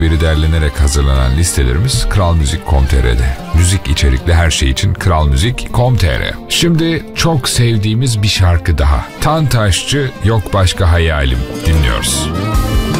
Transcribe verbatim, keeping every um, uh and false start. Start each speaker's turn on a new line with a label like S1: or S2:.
S1: beri derlenerek hazırlanan listelerimiz kral müzik nokta com nokta tr'de. Müzik içerikli her şey için kral müzik nokta com nokta tr. Şimdi çok sevdiğimiz bir şarkı daha. Tantaşçı Yok Başka Hayalim dinliyoruz.